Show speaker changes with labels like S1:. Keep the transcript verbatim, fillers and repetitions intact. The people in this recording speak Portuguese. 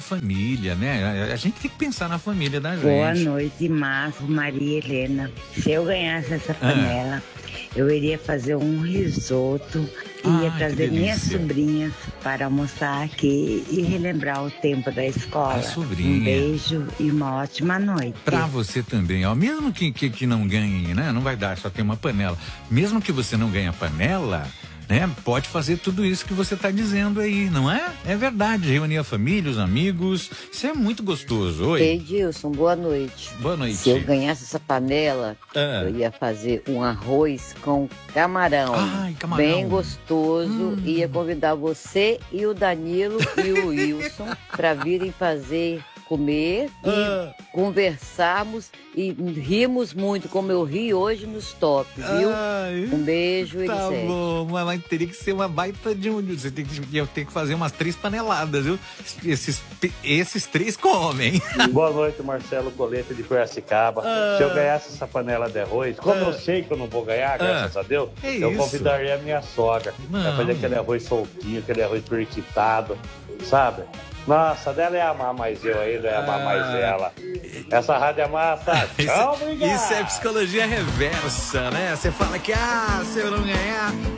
S1: família, né? A gente tem que pensar na família da gente.
S2: Boa noite, Márcio, Maria Helena. Se eu ganhasse essa panela, ah. eu iria fazer um risoto e ia
S1: Ai,
S2: trazer minhas sobrinhas para almoçar aqui e relembrar o tempo da escola.
S1: A sobrinha.
S2: Um beijo e uma ótima noite.
S1: Pra você também, ó. Mesmo que, que, que não ganhe, né? Não vai dar, só tem uma panela. Mesmo que você não ganhe a panela, né? Pode fazer tudo isso que você tá dizendo aí, não é? É verdade, reunir a família, os amigos, isso é muito gostoso. Oi.
S3: Edilson, boa noite.
S1: Boa noite.
S3: Se eu ganhasse essa panela, ah. eu ia fazer um arroz com camarão.
S1: Ai, camarão.
S3: Bem gostoso. Hum. Ia convidar você e o Danilo e o Wilson para virem fazer, comer e ah. conversarmos e rimos muito, como eu ri hoje nos top, viu? Ai, um beijo e
S1: tá bom, mas teria que ser uma baita de um... Você tem que, eu tenho que fazer umas três paneladas, viu? Esses, esses três comem.
S4: Boa noite, Marcelo Coleta de Piracicaba. Ah. Se eu ganhasse essa panela de arroz, como ah. eu sei que eu não vou ganhar, graças ah. a Deus, é eu isso. convidaria a minha sogra pra fazer aquele arroz soltinho, aquele arroz periquitado, sabe? Nossa, dela é amar mais eu ainda, é amar ah, mais ela. Essa rádio é massa. Tchau, obrigado.
S1: Isso é psicologia reversa, né? Você fala que, ah, se eu não ganhar,